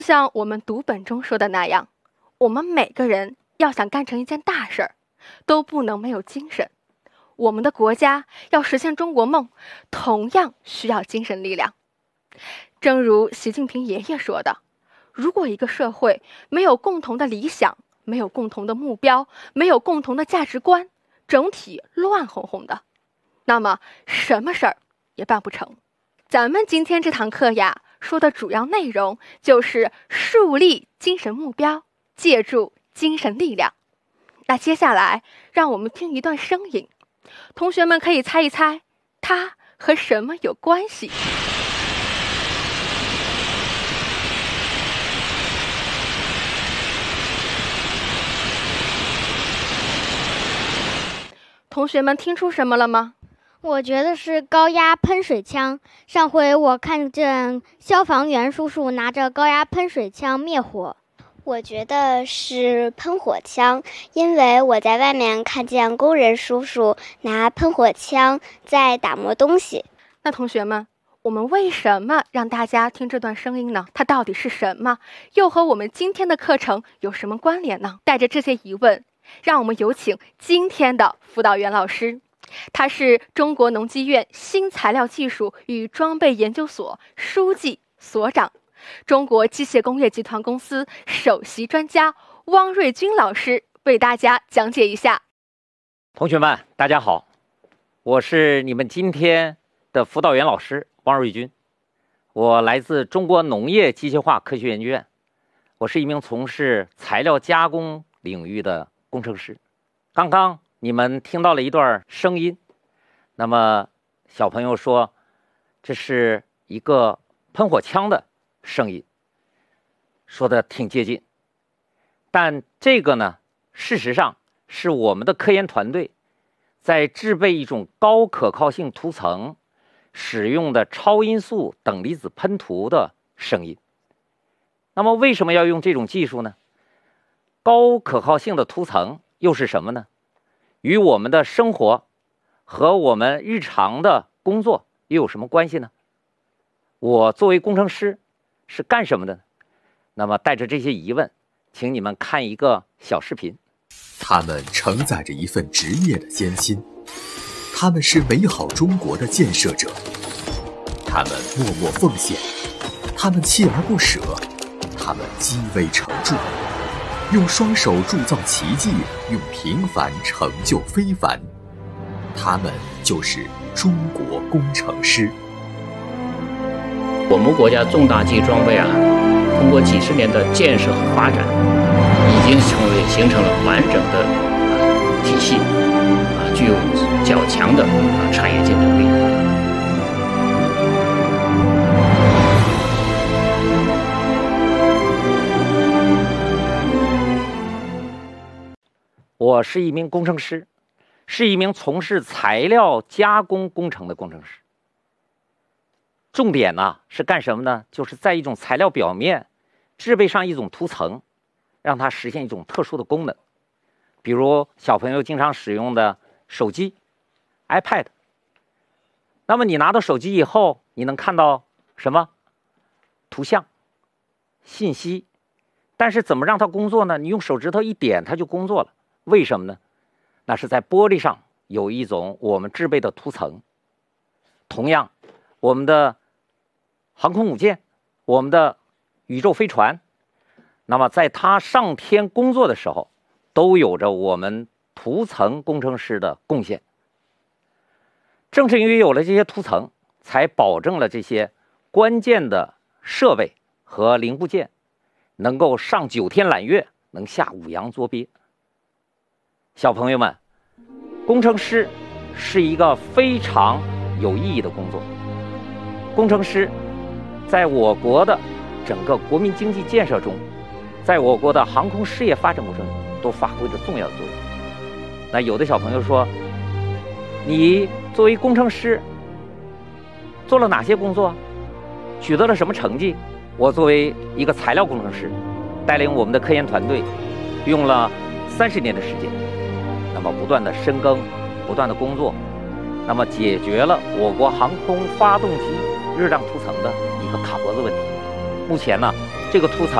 像我们读本中说的那样，我们每个人要想干成一件大事儿，都不能没有精神。我们的国家要实现中国梦，同样需要精神力量。正如习近平爷爷说的，如果一个社会没有共同的理想，没有共同的目标，没有共同的价值观，整体乱哄哄的，那么什么事儿也办不成。咱们今天这堂课呀，说的主要内容就是树立精神目标，借助精神力量。那接下来让我们听一段声音，同学们可以猜一猜它和什么有关系。同学们听出什么了吗？ 我觉得是高压喷水枪。上回我看见消防员叔叔拿着高压喷水枪灭火。 我觉得是喷火枪，因为我在外面看见工人叔叔拿喷火枪在打磨东西。 那同学们，我们为什么让大家听这段声音呢？它到底是什么？又和我们今天的课程有什么关联呢？带着这些疑问，让我们有请今天的辅导员老师。他是中国农机院新材料技术与装备研究所书记、所长，中国机械工业集团公司首席专家汪瑞军老师为大家讲解一下。 同学们，大家好，我是你们今天的辅导员老师汪瑞军，我来自中国农业机械化科学研究院，我是一名从事材料加工领域的工程师。刚刚你们听到了一段声音，那么小朋友说这是一个喷火枪的声音，说的挺接近，但这个呢，事实上是我们的科研团队在制备一种高可靠性涂层使用的超音速等离子喷涂的声音。那么为什么要用这种技术呢？高可靠性的涂层又是什么呢？与我们的生活和我们日常的工作又有什么关系呢？我作为工程师是干什么的呢？那么带着这些疑问，请你们看一个小视频。 他们承载着一份职业的艰辛，他们是美好中国的建设者，他们默默奉献，他们锲而不舍，他们积微成著，用双手铸造奇迹，用平凡成就非凡。他们就是中国工程师。 我们国家重大机装备通过几十年的建设和发展，已经形成了完整的体系，具有较强的产业竞争力。 我是一名工程师，是一名从事材料加工工程的工程师。重点呢是干什么呢？就是在一种材料表面制备上一种涂层，让它实现一种特殊的功能。比如小朋友经常使用的手机、iPad。那么你拿到手机以后，你能看到什么？图像、信息。但是怎么让它工作呢？你用手指头一点，它就工作了。为什么呢？那是在玻璃上有一种我们制备的涂层。同样，我们的航空母舰，我们的宇宙飞船，那么在它上天工作的时候，都有着我们涂层工程师的贡献。正是因为有了这些涂层，才保证了这些关键的设备和零部件能够上9天揽月，能下5洋捉鳖。小朋友们，工程师是一个非常有意义的工作。工程师在我国的整个国民经济建设中，在我国的航空事业发展过程中，都发挥着重要的作用。那有的小朋友说，你作为工程师做了哪些工作，取得了什么成绩？我作为一个材料工程师，带领我们的科研团队用了30年的时间，那么不断的深耕，不断的工作，那么解决了我国航空发动机热胀涂层的一个卡脖子问题。目前呢， 这个吐槽